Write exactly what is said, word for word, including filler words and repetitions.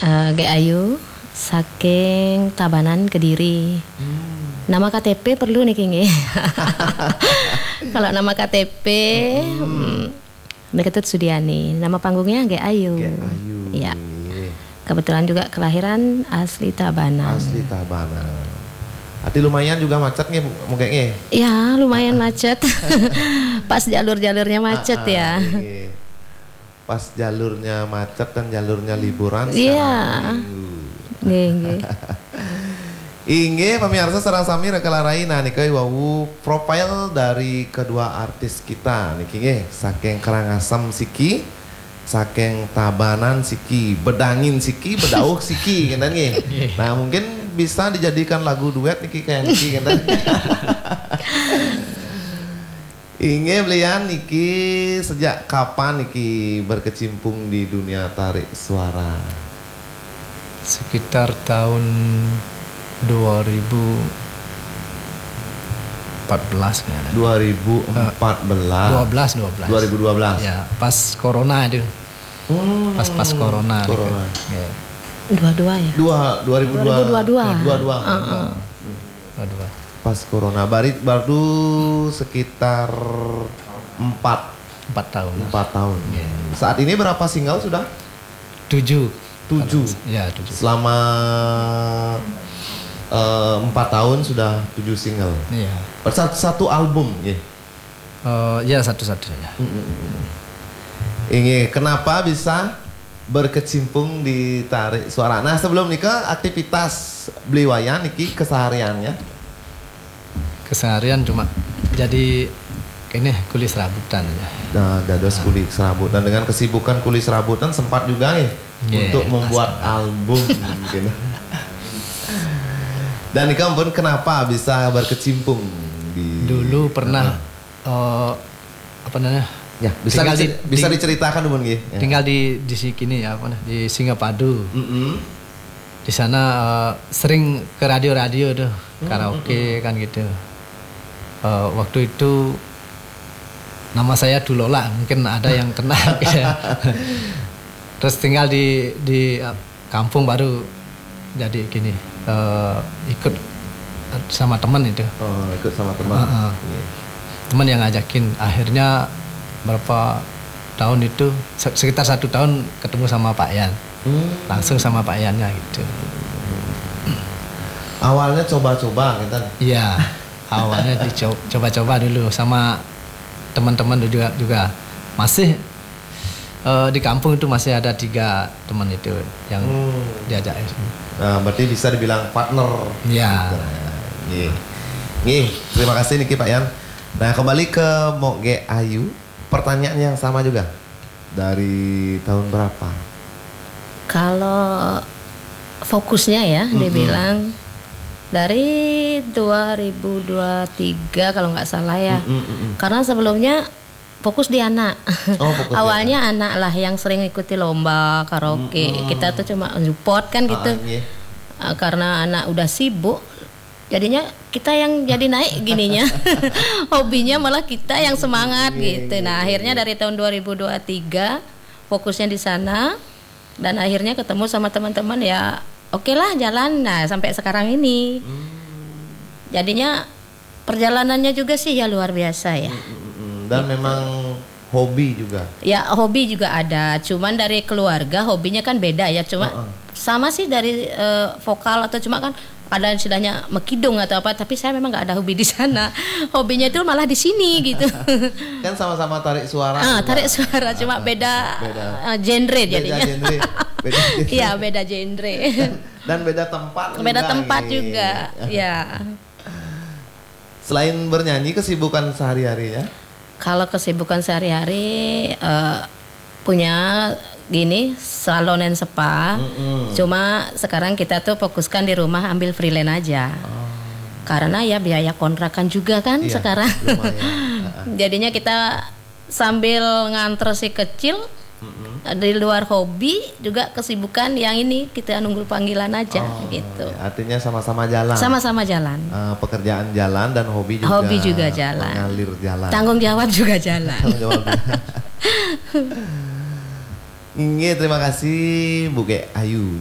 uh, Ge Ayu saking Tabanan Kediri. Hmm. Nama K T P perlu nih King. Kalau nama K T P hmm. Meketut Sudiani. Nama panggungnya Ge Ayu. Ge Ayu. Ya. Kebetulan juga kelahiran asli Tabanan. Asli Tabanan. Arti lumayan juga macet nih mungkin. Ya lumayan macet. Pas jalur-jalurnya macet ah, ya. Iya. Pas jalurnya macet dan jalurnya liburan. Iya. Nggih. Inge pemirsa sareng sami rekalarai nah niki wawu profil dari kedua artis kita niki nggih saking Karangasem siki, saking Tabanan siki, Bedangin siki, Bedauh siki ngenten nggih. Nah, mungkin bisa dijadikan lagu duet niki kayak niki ngenten. Inge belian niki sejak kapan niki berkecimpung di dunia tarik suara? Sekitar tahun dua ribu empat belas ya. dua ribu empat belas. dua belas dua belas. dua ribu dua belas. Ya, pas corona itu. Hmm, pas pas corona. Corona. Ya. Dua-dua ya. Dua dua ribu dua dua dua. Dua dua. Dua dua. Pas corona baru baru sekitar empat empat tahun. Empat tahun. Ya. Saat ini berapa single sudah? Tujuh. Tujuh. Ya tujuh. Selama uh, empat tahun sudah tujuh single. Iya. Satu, satu album ya. Uh, ya satu-satunya. Mm-mm. Ini kenapa bisa berkecimpung di tarik suara? Nah sebelum nikah aktivitas beliwayan niki kesehariannya? Keseharian cuma jadi ini kulis rabutan ya. Nah, dados kulis serabutan dengan kesibukan kulis serabutan sempat juga nih yeah, untuk membuat masalah. Album mungkin. Dan Ika pun kenapa bisa berkecimpung di dulu pernah uh, apa namanya? Ya, bisa tinggal dicer- di, bisa di, diceritakan dulu ya. Tinggal di di sini ya apa di Singapadu. Mm-hmm. Di sana uh, sering ke radio-radio tuh, mm-hmm. karaoke kan gitu. Uh, waktu itu nama saya Dulola, mungkin ada yang kenal gitu ya. Terus tinggal di di kampung baru jadi gini uh, ikut sama teman itu. Oh, ikut sama teman. Uh, uh, yeah. Teman yang ngajakin. Akhirnya berapa tahun itu sekitar satu tahun ketemu sama Pak Yan. Hmm. Langsung sama Pak Yannya gitu. Hmm. Awalnya coba-coba gitu. Iya. Awalnya dicoba-coba dulu sama teman-teman juga juga masih uh, di kampung itu masih ada tiga teman itu yang hmm. diajak. Nah, berarti bisa dibilang partner. Iya. Nih, nih, terima kasih Niki Pak Yan. Nah kembali ke Ge Ayu, pertanyaan yang sama juga dari tahun berapa? Kalau fokusnya ya, mm-hmm. dia bilang dari dua ribu dua puluh tiga kalau nggak salah ya. Mm-hmm. Karena sebelumnya fokus di anak. Oh, fokus awalnya di anak. anak lah yang sering ikuti lomba karaoke. Mm-hmm. Kita tuh cuma support kan gitu. Ah, yeah. uh, karena anak udah sibuk, jadinya kita yang jadi naik gininya. Hobinya malah kita yang semangat yeah, gitu. Yeah, nah, yeah, akhirnya yeah. dari tahun dua ribu dua puluh tiga fokusnya di sana dan akhirnya ketemu sama teman-teman ya. Oke lah jalan, nah sampai sekarang ini. Hmm. Jadinya perjalanannya juga sih ya luar biasa ya. Hmm, dan gitu. Memang hobi juga. Ya hobi juga ada, cuman dari keluarga hobinya kan beda ya. Cuma uh-uh. sama sih dari uh, vokal atau cuma kan ada istilahnya mekidung atau apa. Tapi saya memang nggak ada hobi di sana. Hobinya itu malah di sini gitu. Kan sama-sama tarik suara. Ah, tarik suara, cuma beda, beda. Uh, genre beda jadinya. Genre. Iya beda genre dan, dan beda tempat beda juga, tempat gitu. juga ya. Selain bernyanyi kesibukan sehari-hari ya? Kalau kesibukan sehari-hari uh, punya gini salon and spa. Mm-hmm. Cuma sekarang kita tuh fokuskan di rumah ambil freelance aja. Oh. Karena ya biaya kontrakan juga kan iya, sekarang. Jadinya kita sambil nganter si kecil. Mm-hmm. Di luar hobi juga kesibukan yang ini kita nunggu panggilan aja oh, gitu. Artinya sama-sama jalan. Sama-sama jalan. Uh, pekerjaan jalan dan hobi juga. Hobi juga jalan. Mengalir jalan. Tanggung jawab juga jalan. Tanggung jawab. Inge, terima kasih Bu Ge Ayu